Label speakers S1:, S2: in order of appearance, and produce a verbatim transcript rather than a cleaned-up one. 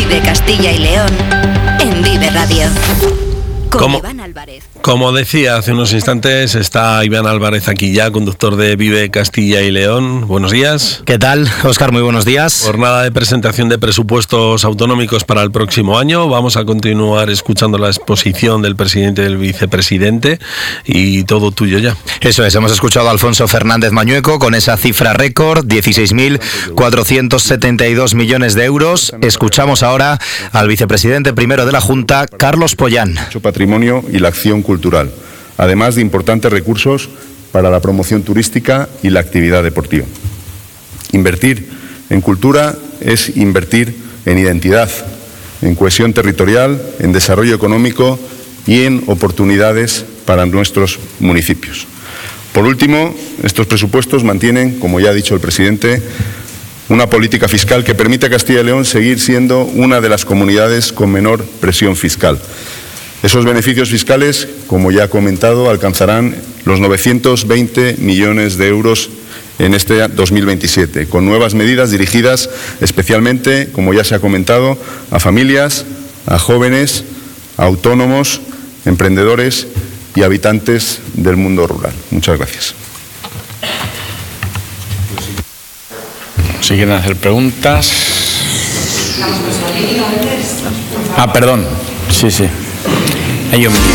S1: Vive Castilla y León en Vive Radio. Con
S2: ¿Cómo?
S1: Iván Álvarez.
S2: Como decía hace unos instantes, está Iván Álvarez aquí ya, conductor de Vive Castilla y León. Buenos días.
S3: ¿Qué tal, Óscar? Muy buenos días.
S2: Jornada de presentación de presupuestos autonómicos para el próximo año. Vamos a continuar escuchando la exposición del presidente y del vicepresidente y todo tuyo ya.
S3: Eso es, hemos escuchado a Alfonso Fernández Mañueco con esa cifra récord, dieciséis mil cuatrocientos setenta y dos millones de euros. Escuchamos ahora al vicepresidente primero de la Junta, Carlos Pollán.
S4: Patrimonio y la acción cultural, además de importantes recursos para la promoción turística y la actividad deportiva. Invertir en cultura es invertir en identidad, en cohesión territorial, en desarrollo económico y en oportunidades para nuestros municipios. Por último, estos presupuestos mantienen, como ya ha dicho el presidente, una política fiscal que permite a Castilla y León seguir siendo una de las comunidades con menor presión fiscal. Esos beneficios fiscales, como ya ha comentado, alcanzarán los novecientos veinte millones de euros en este dos mil veintisiete, con nuevas medidas dirigidas especialmente, como ya se ha comentado, a familias, a jóvenes, a autónomos, emprendedores y habitantes del mundo rural. Muchas gracias.
S5: Si quieren hacer preguntas. Ah, perdón. Sí, sí. Ahí yo me...